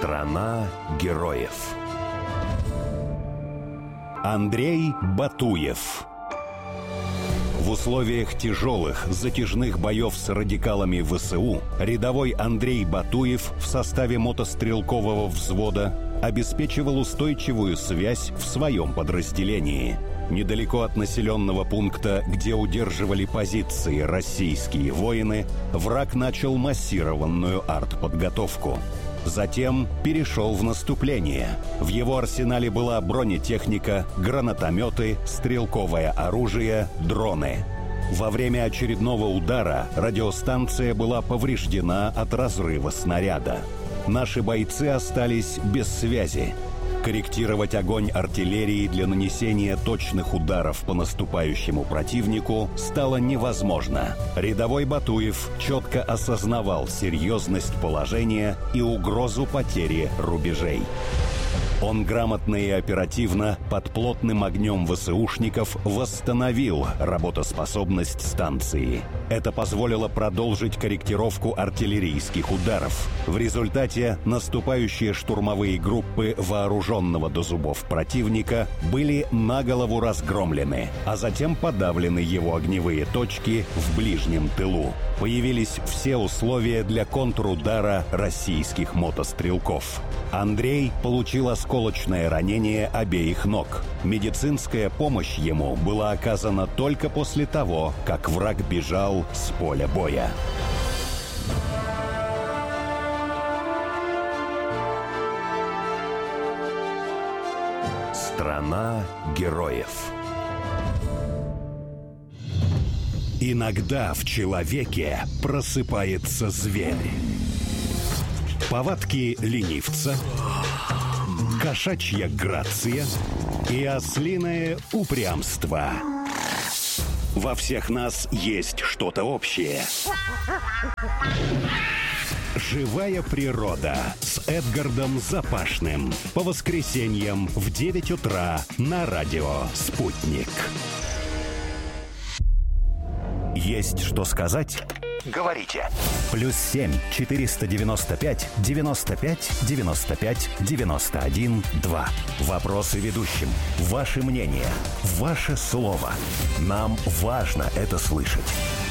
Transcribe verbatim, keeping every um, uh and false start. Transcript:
Страна героев. Андрей Батуев. В условиях тяжелых, затяжных боев с радикалами ВСУ рядовой Андрей Батуев в составе мотострелкового взвода обеспечивал устойчивую связь в своем подразделении. Недалеко от населенного пункта, где удерживали позиции российские воины, враг начал массированную артподготовку. Затем перешел в наступление. В его арсенале была бронетехника, гранатометы, стрелковое оружие, дроны. Во время очередного удара радиостанция была повреждена от разрыва снаряда. Наши бойцы остались без связи. Корректировать огонь артиллерии для нанесения точных ударов по наступающему противнику стало невозможно. Рядовой Батуев четко осознавал серьезность положения и угрозу потери рубежей. Он грамотно и оперативно под плотным огнем ВСУшников восстановил работоспособность станции. Это позволило продолжить корректировку артиллерийских ударов. В результате наступающие штурмовые группы вооруженного до зубов противника были на голову разгромлены, а затем подавлены его огневые точки в ближнем тылу. Появились все условия для контрудара российских мотострелков. Андрей получил осколочное ранение обеих ног. Медицинская помощь ему была оказана только после того, как враг бежал с поля боя. Страна героев. Иногда в человеке просыпается зверь. Повадки ленивца, кошачья грация и ослиное упрямство. Во всех нас есть что-то общее. «Живая природа» с Эдгардом Запашным. По воскресеньям в девять утра на радио «Спутник». Есть что сказать? Говорите. Плюс семь четыреста девяносто пять девяносто пять девяносто пять девяносто один два. Вопросы ведущим. Ваше мнение. Ваше слово. Нам важно это слышать.